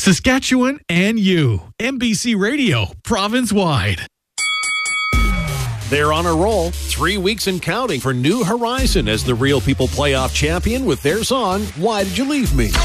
Saskatchewan and you. MBC Radio, province-wide. They're on a roll. 3 weeks and counting for New Horizon as the Real People playoff champion with their song, Why Did You Leave Me?